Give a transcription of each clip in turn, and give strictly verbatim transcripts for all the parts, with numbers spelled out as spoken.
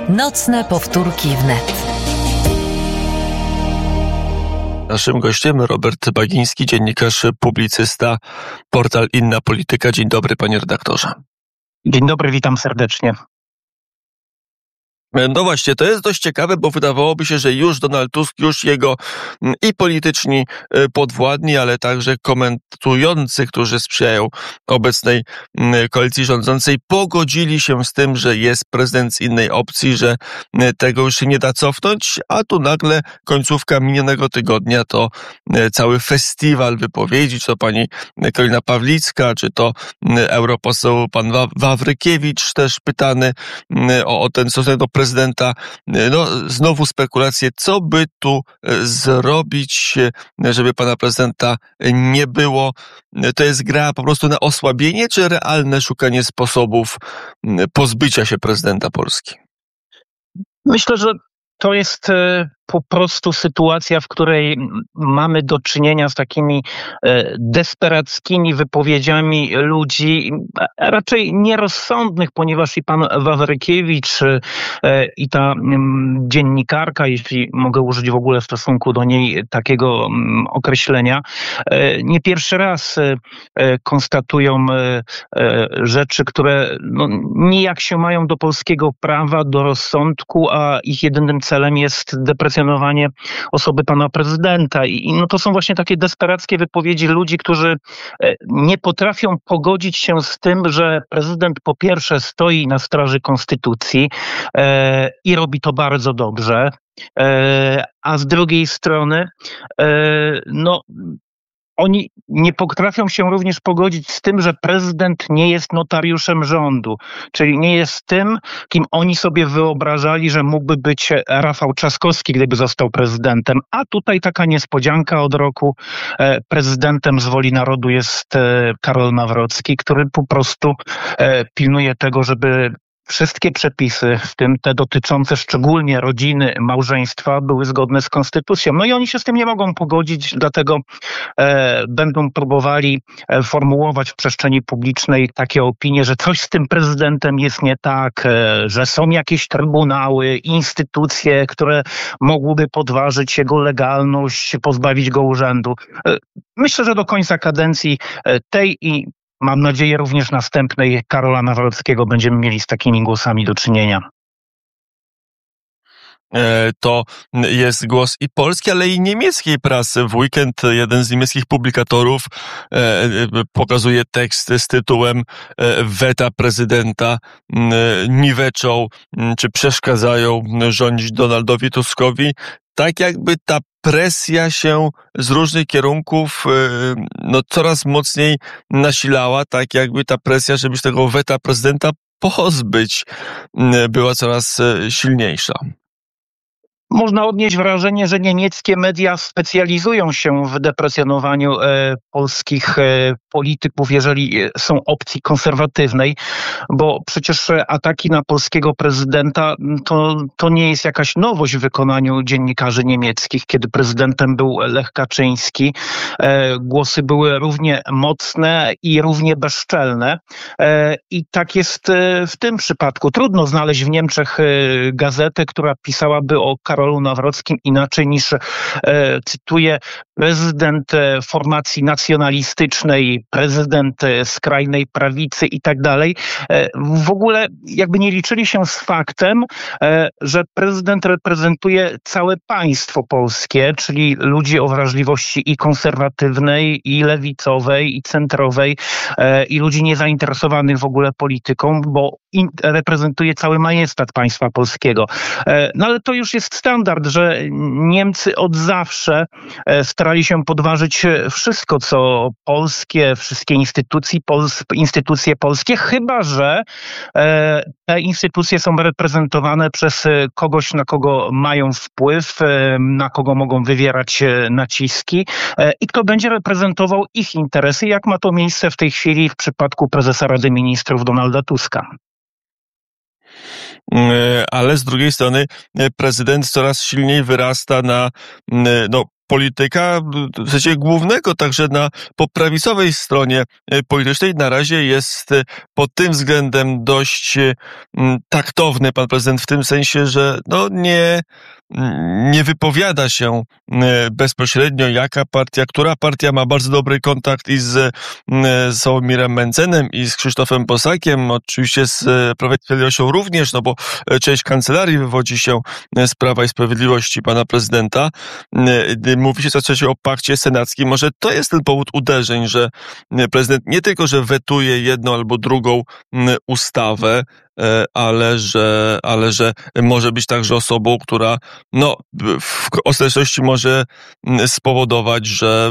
Nocne powtórki wnet. Naszym gościem Robert Bagiński, dziennikarz, publicysta, portal Inna Polityka. Dzień dobry, panie redaktorze. Dzień dobry, witam serdecznie. No właśnie, to jest dość ciekawe, bo wydawałoby się, że już Donald Tusk, już jego i polityczni podwładni, ale także komentujący, którzy sprzyjają obecnej koalicji rządzącej, pogodzili się z tym, że jest prezydent z innej opcji, że tego już się nie da cofnąć, a tu nagle końcówka minionego tygodnia to cały festiwal wypowiedzi, czy to pani Karolina Pawlicka, czy to europoseł pan Wawrykiewicz, też pytany o, o ten stosunek do prezydenta. No, znowu spekulacje, co by tu zrobić, żeby pana prezydenta nie było. To jest gra po prostu na osłabienie, czy realne szukanie sposobów pozbycia się prezydenta Polski? Myślę, że to jest po prostu sytuacja, w której mamy do czynienia z takimi desperackimi wypowiedziami ludzi, raczej nierozsądnych, ponieważ i pan Wawrykiewicz i ta dziennikarka, jeśli mogę użyć w ogóle w stosunku do niej takiego określenia, nie pierwszy raz konstatują rzeczy, które no, nijak się mają do polskiego prawa, do rozsądku, a ich jedynym celem jest deprecjonowanie osoby pana prezydenta. I no to są właśnie takie desperackie wypowiedzi ludzi, którzy nie potrafią pogodzić się z tym, że prezydent po pierwsze stoi na straży konstytucji e, i robi to bardzo dobrze, e, a z drugiej strony e, no oni nie potrafią się również pogodzić z tym, że prezydent nie jest notariuszem rządu, czyli nie jest tym, kim oni sobie wyobrażali, że mógłby być Rafał Trzaskowski, gdyby został prezydentem. A tutaj taka niespodzianka od roku. Prezydentem z woli narodu jest Karol Nawrocki, który po prostu pilnuje tego, żeby wszystkie przepisy, w tym te dotyczące szczególnie rodziny, małżeństwa, były zgodne z konstytucją. No i oni się z tym nie mogą pogodzić, dlatego e, będą próbowali e, formułować w przestrzeni publicznej takie opinie, że coś z tym prezydentem jest nie tak, e, że są jakieś trybunały, instytucje, które mogłyby podważyć jego legalność, pozbawić go urzędu. E, myślę, że do końca kadencji e, tej i mam nadzieję również następnej Karola Nawrockiego będziemy mieli z takimi głosami do czynienia. To jest głos i polskiej, ale i niemieckiej prasy. W weekend jeden z niemieckich publikatorów pokazuje tekst z tytułem "Weta prezydenta niweczą czy przeszkadzają rządzić Donaldowi Tuskowi". Tak jakby ta presja się z różnych kierunków no, coraz mocniej nasilała, tak jakby ta presja, żeby się tego weta prezydenta pozbyć, była coraz silniejsza. Można odnieść wrażenie, że niemieckie media specjalizują się w deprecjonowaniu e, polskich e, polityków, jeżeli są opcji konserwatywnej, bo przecież ataki na polskiego prezydenta to, to nie jest jakaś nowość w wykonaniu dziennikarzy niemieckich. Kiedy prezydentem był Lech Kaczyński, e, głosy były równie mocne i równie bezczelne. E, I tak jest w tym przypadku. Trudno znaleźć w Niemczech gazetę, która pisałaby o Karolu Nawrockim inaczej niż, e, cytuję, prezydent formacji nacjonalistycznej, prezydent skrajnej prawicy i tak dalej. E, w ogóle jakby nie liczyli się z faktem, e, że prezydent reprezentuje całe państwo polskie, czyli ludzi o wrażliwości i konserwatywnej, i lewicowej, i centrowej, e, i ludzi niezainteresowanych w ogóle polityką, bo in, reprezentuje cały majestat państwa polskiego. E, no ale to już jest standard, że Niemcy od zawsze starali się podważyć wszystko, co polskie, wszystkie instytucje, pols- instytucje polskie, chyba że te instytucje są reprezentowane przez kogoś, na kogo mają wpływ, na kogo mogą wywierać naciski i kto będzie reprezentował ich interesy, jak ma to miejsce w tej chwili w przypadku prezesa Rady Ministrów Donalda Tuska. Ale z drugiej strony prezydent coraz silniej wyrasta na no, polityka, w sensie głównego także na po prawicowej stronie politycznej na razie jest pod tym względem dość taktowny pan prezydent w tym sensie, że no nie, nie wypowiada się bezpośrednio jaka partia, która partia ma bardzo dobry kontakt i z Sławomirem Mencenem i z Krzysztofem Bosakiem, oczywiście z Prawem i Sprawiedliwością również, no bo część kancelarii wywodzi się z Prawa i Sprawiedliwości pana prezydenta. Mówi się coraz częściej o pakcie senackim. Może to jest ten powód uderzeń, że prezydent nie tylko, że wetuje jedną albo drugą ustawę, ale że, ale że może być także osobą, która no, w ostateczności może spowodować, że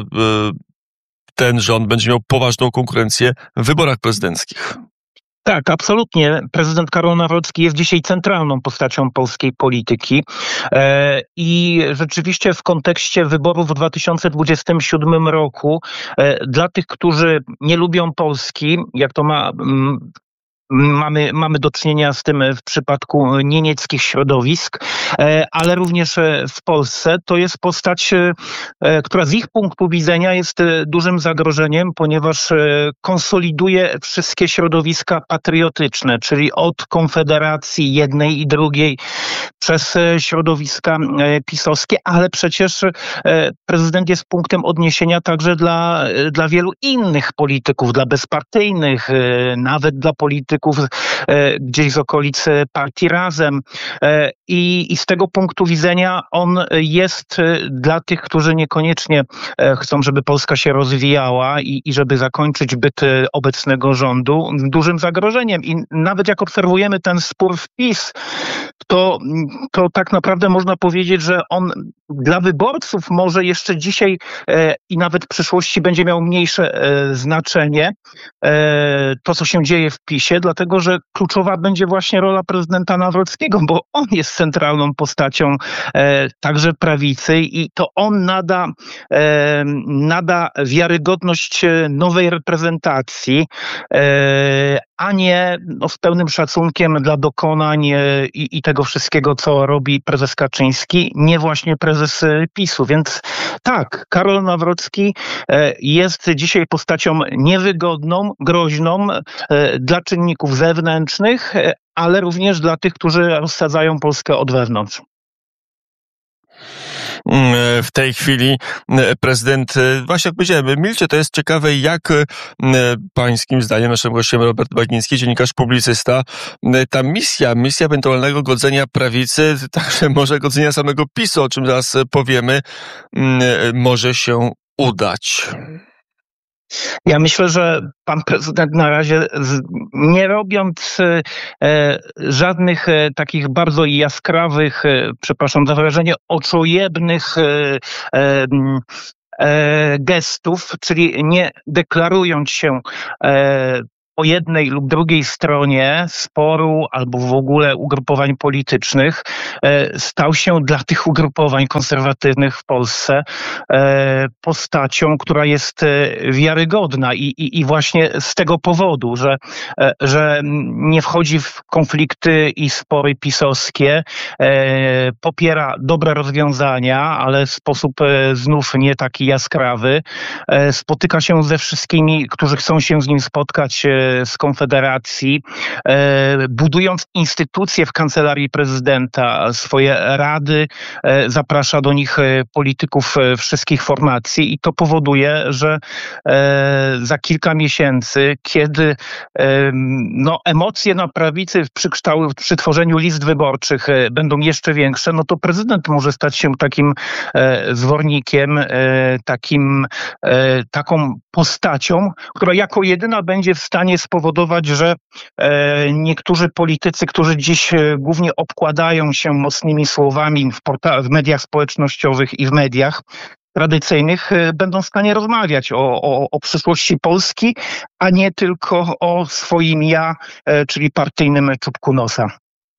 ten rząd będzie miał poważną konkurencję w wyborach prezydenckich. Tak, absolutnie. Prezydent Karol Nawrocki jest dzisiaj centralną postacią polskiej polityki e, i rzeczywiście w kontekście wyborów w dwa tysiące dwudziestym siódmym roku e, dla tych, którzy nie lubią Polski, jak to ma... Mm, Mamy, mamy do czynienia z tym w przypadku niemieckich środowisk, ale również w Polsce. To jest postać, która z ich punktu widzenia jest dużym zagrożeniem, ponieważ konsoliduje wszystkie środowiska patriotyczne, czyli od Konfederacji jednej i drugiej przez środowiska pisowskie, ale przecież prezydent jest punktem odniesienia także dla, dla wielu innych polityków, dla bezpartyjnych, nawet dla polityków gdzieś z okolicy partii Razem. I, I z tego punktu widzenia on jest dla tych, którzy niekoniecznie chcą, żeby Polska się rozwijała i, i żeby zakończyć byt obecnego rządu, dużym zagrożeniem. I nawet jak obserwujemy ten spór w PiS, to, to tak naprawdę można powiedzieć, że on dla wyborców może jeszcze dzisiaj e, i nawet w przyszłości będzie miał mniejsze e, znaczenie e, to, co się dzieje w PiSie, dlatego że kluczowa będzie właśnie rola prezydenta Nawrockiego, bo on jest centralną postacią e, także prawicy i to on nada, e, nada wiarygodność nowej reprezentacji, e, a nie no, z pełnym szacunkiem dla dokonań e, i, i tego wszystkiego, co robi prezes Kaczyński, nie właśnie prezes PiSu. Więc tak, Karol Nawrocki e, jest dzisiaj postacią niewygodną, groźną e, dla czynników zewnętrznych, e, ale również dla tych, którzy rozsadzają Polskę od wewnątrz. W tej chwili prezydent, właśnie jak powiedziałem, milczy. To jest ciekawe, jak pańskim zdaniem, naszym gościem Robert Bagnicki, dziennikarz, publicysta, ta misja, misja ewentualnego godzenia prawicy, także może godzenia samego PiSu, o czym zaraz powiemy, może się udać. Ja myślę, że pan prezydent na razie, nie robiąc e, żadnych e, takich bardzo jaskrawych, e, przepraszam za wyrażenie, oczojebnych e, e, gestów, czyli nie deklarując się e, po jednej lub drugiej stronie sporu albo w ogóle ugrupowań politycznych, stał się dla tych ugrupowań konserwatywnych w Polsce postacią, która jest wiarygodna i, i, i właśnie z tego powodu, że, że nie wchodzi w konflikty i spory pisowskie, popiera dobre rozwiązania, ale w sposób znów nie taki jaskrawy, spotyka się ze wszystkimi, którzy chcą się z nim spotkać z Konfederacji, budując instytucje w Kancelarii Prezydenta, swoje rady, zaprasza do nich polityków wszystkich formacji i to powoduje, że za kilka miesięcy, kiedy no, emocje na prawicy przy, kształt, przy tworzeniu list wyborczych będą jeszcze większe, no to prezydent może stać się takim zwornikiem, takim, taką postacią, która jako jedyna będzie w stanie spowodować, że e, niektórzy politycy, którzy dziś e, głównie obkładają się mocnymi słowami w, porta- w mediach społecznościowych i w mediach tradycyjnych, e, będą w stanie rozmawiać o, o, o przyszłości Polski, a nie tylko o swoim ja, e, czyli partyjnym czubku nosa.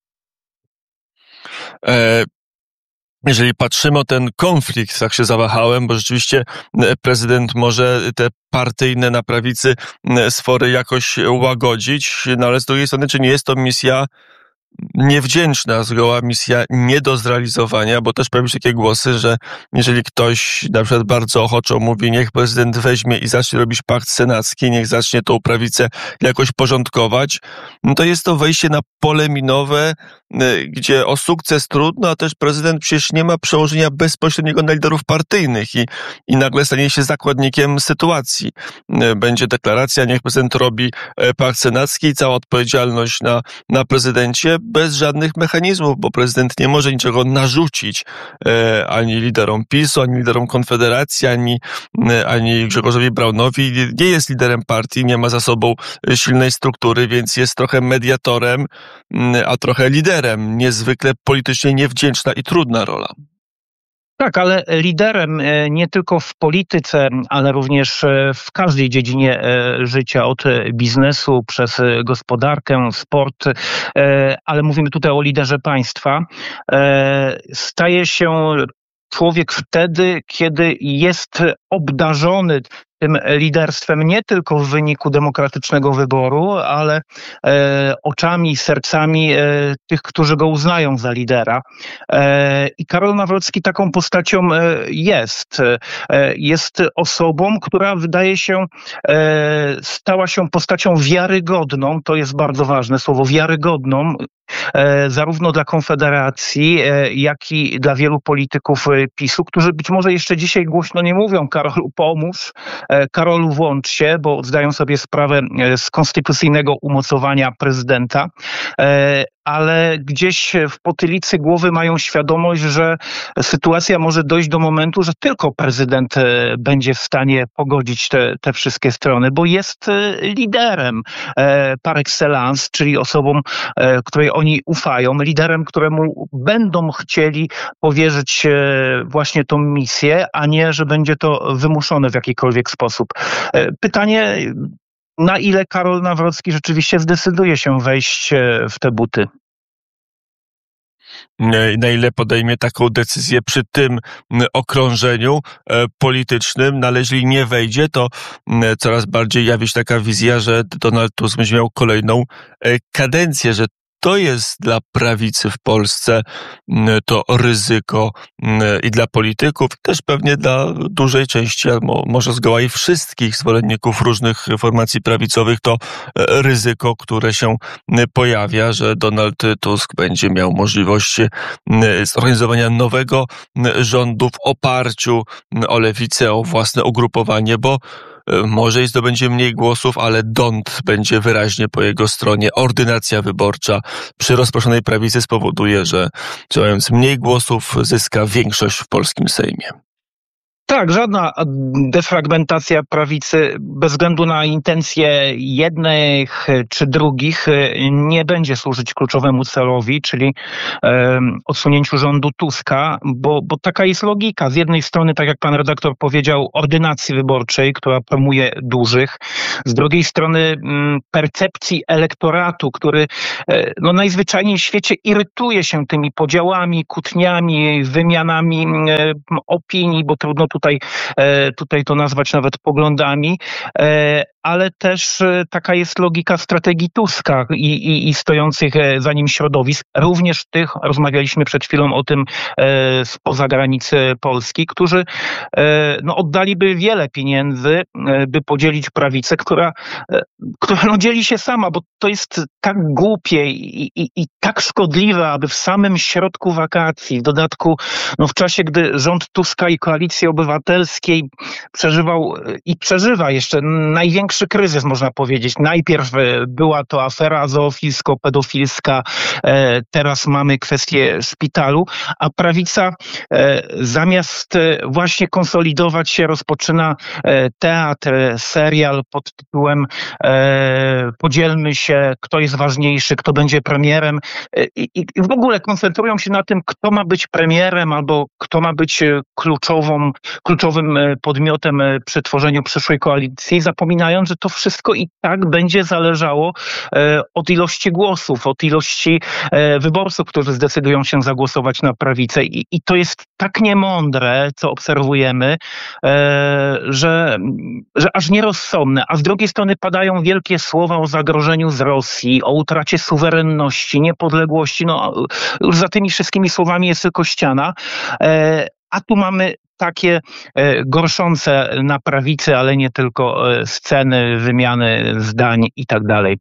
E- Jeżeli patrzymy o ten konflikt, tak się zawahałem, bo rzeczywiście prezydent może te partyjne na prawicy sfory jakoś łagodzić, no ale z drugiej strony, czy nie jest to misja niewdzięczna zgoła misja, nie do zrealizowania, bo też pojawiły się takie głosy, że jeżeli ktoś na przykład bardzo ochoczo mówi, niech prezydent weźmie i zacznie robić pakt senacki, niech zacznie tą prawicę jakoś porządkować, no to jest to wejście na pole minowe, gdzie o sukces trudno, a też prezydent przecież nie ma przełożenia bezpośredniego na liderów partyjnych i, i nagle stanie się zakładnikiem sytuacji. Będzie deklaracja, niech prezydent robi pakt senacki i cała odpowiedzialność na, na prezydencie bez żadnych mechanizmów, bo prezydent nie może niczego narzucić e, ani liderom PiSu, ani liderom Konfederacji, ani, e, ani Grzegorzowi Braunowi. Nie jest liderem partii, nie ma za sobą silnej struktury, więc jest trochę mediatorem, a trochę liderem. Niezwykle politycznie niewdzięczna i trudna rola. Tak, ale liderem nie tylko w polityce, ale również w każdej dziedzinie życia, od biznesu przez gospodarkę, sport, ale mówimy tutaj o liderze państwa, staje się człowiek wtedy, kiedy jest obdarzony tym liderstwem nie tylko w wyniku demokratycznego wyboru, ale e, oczami, sercami e, tych, którzy go uznają za lidera. E, I Karol Nawrocki taką postacią e, jest. E, jest osobą, która wydaje się e, stała się postacią wiarygodną, to jest bardzo ważne słowo, wiarygodną, e, zarówno dla Konfederacji, e, jak i dla wielu polityków PiSu, którzy być może jeszcze dzisiaj głośno nie mówią: Karolu, pomóż, Karolu, włącz się, bo zdają sobie sprawę z konstytucyjnego umocowania prezydenta, ale gdzieś w potylicy głowy mają świadomość, że sytuacja może dojść do momentu, że tylko prezydent będzie w stanie pogodzić te, te wszystkie strony, bo jest liderem par excellence, czyli osobą, której oni ufają, liderem, któremu będą chcieli powierzyć właśnie tą misję, a nie, że będzie to wymuszone w jakikolwiek sposób. Pytanie, na ile Karol Nawrocki rzeczywiście zdecyduje się wejść w te buty? Na ile podejmie taką decyzję przy tym okrążeniu politycznym, no ale jeżeli nie wejdzie, to coraz bardziej jawi się taka wizja, że Donald Tusk będzie miał kolejną kadencję, że to jest dla prawicy w Polsce to ryzyko i dla polityków, i też pewnie dla dużej części, albo może zgoła i wszystkich zwolenników różnych formacji prawicowych, to ryzyko, które się pojawia, że Donald Tusk będzie miał możliwość zorganizowania nowego rządu w oparciu o lewicę, o własne ugrupowanie, bo może i zdobędzie mniej głosów, ale Dont będzie wyraźnie po jego stronie. Ordynacja wyborcza przy rozproszonej prawicy spowoduje, że mając mniej głosów zyska większość w polskim Sejmie. Tak, żadna defragmentacja prawicy bez względu na intencje jednych czy drugich nie będzie służyć kluczowemu celowi, czyli e, odsunięciu rządu Tuska, bo, bo taka jest logika. Z jednej strony, tak jak pan redaktor powiedział, ordynacji wyborczej, która promuje dużych, z drugiej strony m, percepcji elektoratu, który e, no, najzwyczajniej w świecie irytuje się tymi podziałami, kłótniami, wymianami e, opinii, bo trudno tu Tutaj, tutaj to nazwać nawet poglądami, ale też taka jest logika strategii Tuska i, i, i stojących za nim środowisk, również tych, rozmawialiśmy przed chwilą o tym spoza granicy Polski, którzy no, oddaliby wiele pieniędzy, by podzielić prawicę, która, która no, dzieli się sama, bo to jest tak głupie i, i, i tak szkodliwe, aby w samym środku wakacji, w dodatku no, w czasie, gdy rząd Tuska i Koalicji Obywatelskiej przeżywał i przeżywa jeszcze największy kryzys, można powiedzieć. Najpierw była to afera zoofilsko-pedofilska, teraz mamy kwestię szpitalu, a prawica zamiast właśnie konsolidować się, rozpoczyna teatr, serial pod tytułem Podzielmy się, kto jest ważniejszy, kto będzie premierem i, i w ogóle koncentrują się na tym, kto ma być premierem albo kto ma być kluczową kluczowym podmiotem przy tworzeniu przyszłej koalicji, zapominając, że to wszystko i tak będzie zależało od ilości głosów, od ilości wyborców, którzy zdecydują się zagłosować na prawicę. I, i to jest tak niemądre, co obserwujemy, że, że aż nierozsądne. A z drugiej strony padają wielkie słowa o zagrożeniu z Rosji, o utracie suwerenności, niepodległości. No, już za tymi wszystkimi słowami jest tylko ściana. A tu mamy takie gorszące na prawicy, ale nie tylko, sceny, wymiany zdań i tak dalej.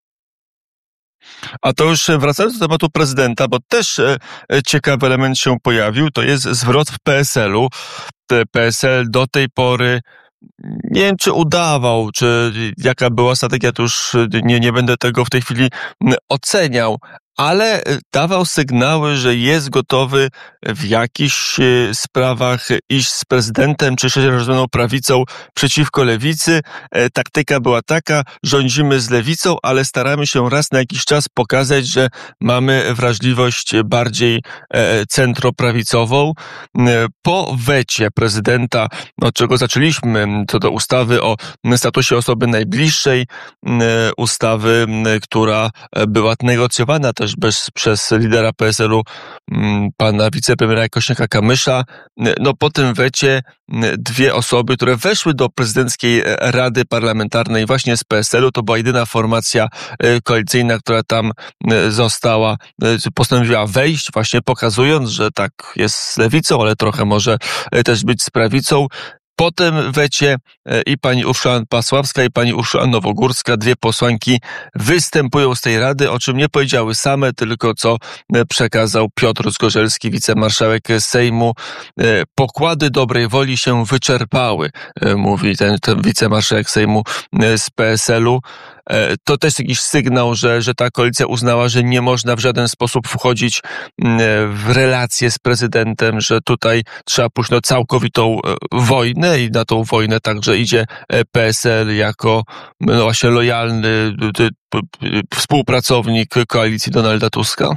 A to już wracając do tematu prezydenta, bo też ciekawy element się pojawił, to jest zwrot w P S L-u. P S L do tej pory, nie wiem, czy udawał, czy jaka była strategia, to już nie, nie będę tego w tej chwili oceniał, ale dawał sygnały, że jest gotowy w jakichś sprawach iść z prezydentem czy szerzej rozumianą prawicą przeciwko lewicy. Taktyka była taka, rządzimy z lewicą, ale staramy się raz na jakiś czas pokazać, że mamy wrażliwość bardziej centroprawicową. Po wecie prezydenta, od czego zaczęliśmy, co do ustawy o statusie osoby najbliższej, ustawy, która była negocjowana też bez, przez lidera P S L-u, pana wicepremiera Kosiniaka-Kamysza. No po tym wecie dwie osoby, które weszły do prezydenckiej Rady Parlamentarnej właśnie z P S L-u, to była jedyna formacja koalicyjna, która tam została, postanowiła wejść, właśnie pokazując, że tak jest z lewicą, ale trochę może też być z prawicą. Po tym wecie i pani Urszula Pasławska, i pani Urszula Nowogórska, dwie posłanki, występują z tej rady, o czym nie powiedziały same, tylko co przekazał Piotr Zgorzelski, wicemarszałek Sejmu. Pokłady dobrej woli się wyczerpały, mówi ten, ten wicemarszałek Sejmu z P S L-u. To też jakiś sygnał, że, że ta koalicja uznała, że nie można w żaden sposób wchodzić w relacje z prezydentem, że tutaj trzeba pójść na całkowitą wojnę i na tą wojnę także idzie P S L jako no właśnie lojalny współpracownik koalicji Donalda Tuska.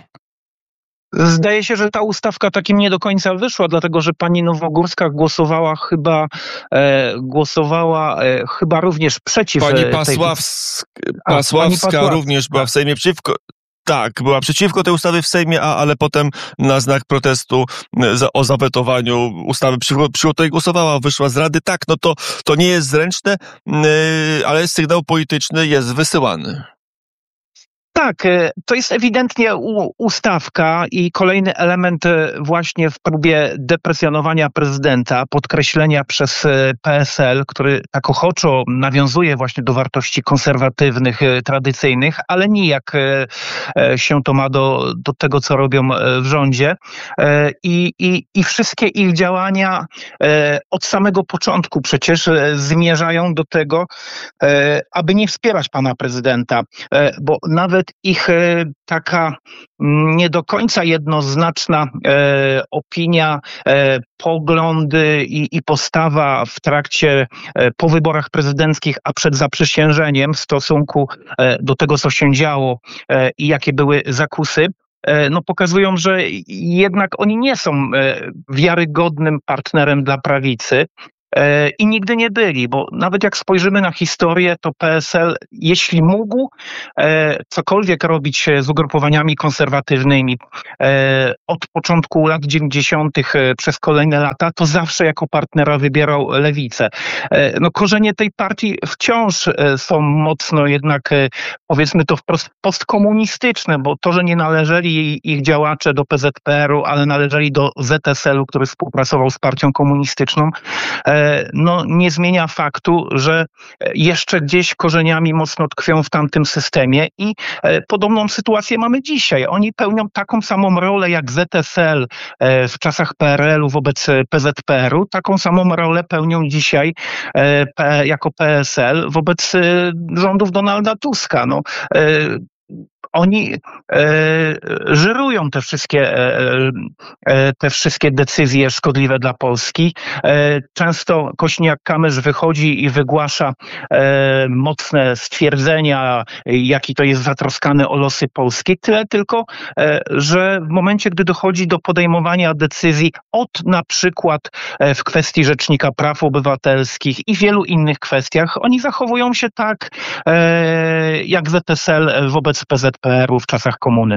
Zdaje się, że ta ustawka takim nie do końca wyszła, dlatego że pani Nowogórska głosowała chyba e, głosowała e, chyba również przeciw. Pani tej... Pasławska, A, Pasławska pani również była w Sejmie przeciwko. Tak, była przeciwko tej ustawy w Sejmie, a, ale potem na znak protestu za, o zawetowaniu ustawy, przeciwko, przeciwko której głosowała, wyszła z Rady. Tak, no to, to nie jest zręczne, yy, ale sygnał polityczny jest wysyłany. Tak, to jest ewidentnie ustawka i kolejny element właśnie w próbie depresjonowania prezydenta, podkreślenia przez P S L, który tak ochoczo nawiązuje właśnie do wartości konserwatywnych, tradycyjnych, ale nijak się to ma do, do tego, co robią w rządzie. I, i, i wszystkie ich działania od samego początku przecież zmierzają do tego, aby nie wspierać pana prezydenta, bo nawet ich taka nie do końca jednoznaczna e, opinia, e, poglądy i, i postawa w trakcie, e, po wyborach prezydenckich, a przed zaprzysiężeniem w stosunku e, do tego, co się działo e, i jakie były zakusy, e, no pokazują, że jednak oni nie są e, wiarygodnym partnerem dla prawicy. I nigdy nie byli, bo nawet jak spojrzymy na historię, to P S L, jeśli mógł e, cokolwiek robić z ugrupowaniami konserwatywnymi e, od początku lat dziewięćdziesiątych e, przez kolejne lata, to zawsze jako partnera wybierał lewicę. E, no, korzenie tej partii wciąż e, są mocno jednak, e, powiedzmy to wprost, postkomunistyczne, bo to, że nie należeli ich działacze do P Z P R-u, ale należeli do Z S L-u, który współpracował z partią komunistyczną, e, no nie zmienia faktu, że jeszcze gdzieś korzeniami mocno tkwią w tamtym systemie i podobną sytuację mamy dzisiaj. Oni pełnią taką samą rolę jak Z S L w czasach P R L-u wobec P Z P R-u, taką samą rolę pełnią dzisiaj jako P S L wobec rządów Donalda Tuska. No, oni e, żyrują te wszystkie, e, e, te wszystkie decyzje szkodliwe dla Polski. E, często Kośniak-Kamysz wychodzi i wygłasza e, mocne stwierdzenia, jaki to jest zatroskany o losy Polski. Tyle tylko, e, że w momencie, gdy dochodzi do podejmowania decyzji od na przykład e, w kwestii Rzecznika Praw Obywatelskich i wielu innych kwestiach, oni zachowują się tak, e, jak Z S L wobec P Z P R u w czasach komuny.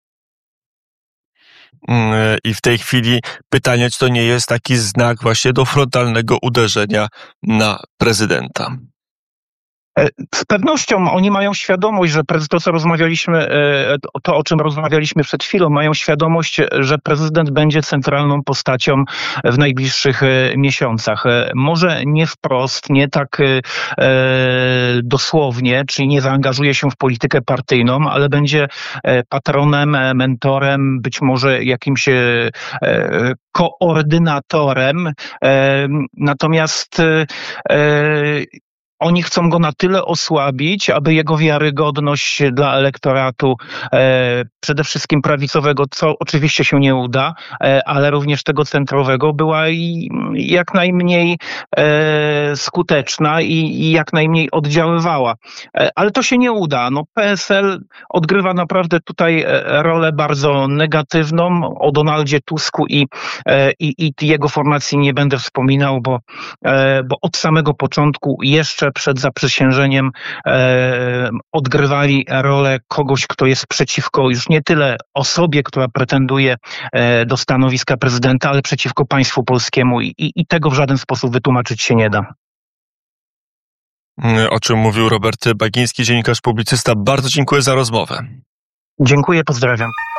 I w tej chwili pytanie, czy to nie jest taki znak właśnie do frontalnego uderzenia na prezydenta? Z pewnością oni mają świadomość, że to, co rozmawialiśmy, to, o czym rozmawialiśmy przed chwilą, mają świadomość, że prezydent będzie centralną postacią w najbliższych miesiącach. Może nie wprost, nie tak dosłownie, czyli nie zaangażuje się w politykę partyjną, ale będzie patronem, mentorem, być może jakimś koordynatorem. Natomiast oni chcą go na tyle osłabić, aby jego wiarygodność dla elektoratu e, przede wszystkim prawicowego, co oczywiście się nie uda, e, ale również tego centrowego, była i, jak najmniej e, skuteczna i, i jak najmniej oddziaływała. E, ale to się nie uda. No, P S L odgrywa naprawdę tutaj rolę bardzo negatywną. O Donaldzie Tusku i, e, i, i jego formacji nie będę wspominał, bo, e, bo od samego początku jeszcze przed zaprzysiężeniem e, odgrywali rolę kogoś, kto jest przeciwko już nie tyle osobie, która pretenduje e, do stanowiska prezydenta, ale przeciwko państwu polskiemu i, i tego w żaden sposób wytłumaczyć się nie da. O czym mówił Robert Bagiński, dziennikarz, publicysta. Bardzo dziękuję za rozmowę. Dziękuję, pozdrawiam.